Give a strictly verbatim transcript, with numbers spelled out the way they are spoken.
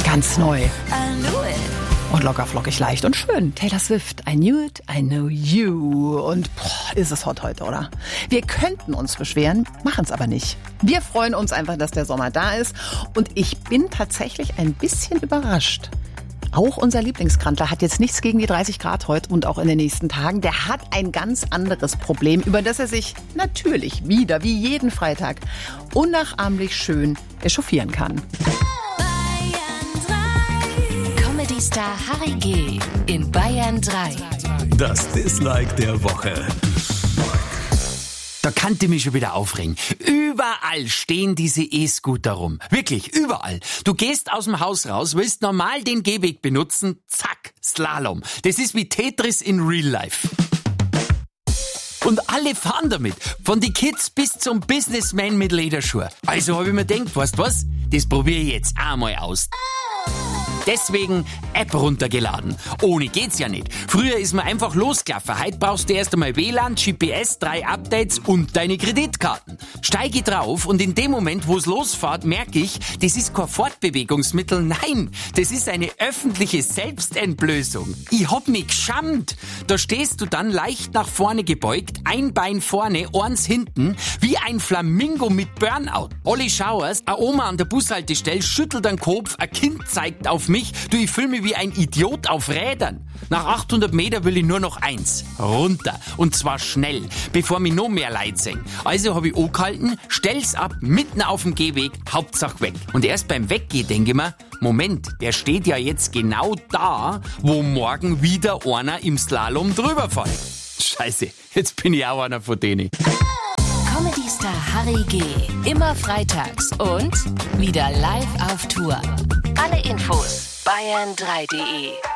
Ganz neu. Und locker flockig leicht und schön. Taylor Swift, I knew it, I know you. Und boah, ist es hot heute, oder? Wir könnten uns beschweren, machen es aber nicht. Wir freuen uns einfach, dass der Sommer da ist. Und ich bin tatsächlich ein bisschen überrascht. Auch unser Lieblingskrantler hat jetzt nichts gegen die dreißig Grad heute und auch in den nächsten Tagen. Der hat ein ganz anderes Problem, über das er sich natürlich wieder, wie jeden Freitag, unnachahmlich schön echauffieren kann. Star Harry G. in Bayern drei. Das Dislike der Woche. Da kannte mich schon wieder aufregen. Überall stehen diese E-Scooter rum. Wirklich, überall. Du gehst aus dem Haus raus, willst normal den Gehweg benutzen, zack, Slalom. Das ist wie Tetris in Real Life. Und alle fahren damit. Von die Kids bis zum Businessman mit Lederschuhe. Also habe ich mir gedacht, weißt du was? Das probiere ich jetzt einmal aus. Deswegen App runtergeladen. Ohne geht's ja nicht. Früher ist man einfach losgelaufen. Heute brauchst du erst einmal W L A N, G P S, drei Updates und deine Kreditkarten. Steige drauf und in dem Moment, wo es losfährt, merke ich, das ist kein Fortbewegungsmittel. Nein, das ist eine öffentliche Selbstentblößung. Ich hab mich geschammt. Da stehst du dann leicht nach vorne gebeugt, ein Bein vorne, eins hinten, wie ein Flamingo mit Burnout. Olli Schauers, eine Oma an der Bushaltestelle, schüttelt den Kopf, ein Kind zeigt auf mich. Du, ich fühle mich wie ein Idiot auf Rädern. Nach achthundert Meter will ich nur noch eins. Runter. Und zwar schnell, bevor mich noch mehr Leute sehen. Also habe ich angehalten, stell's ab, mitten auf dem Gehweg, Hauptsache weg. Und erst beim Weggehen denke ich mir, Moment, der steht ja jetzt genau da, wo morgen wieder einer im Slalom drüber fällt. Scheiße, jetzt bin ich auch einer von denen. Comedy-Star Harry G. immer freitags und wieder live auf Tour. Alle Infos bayern drei punkt de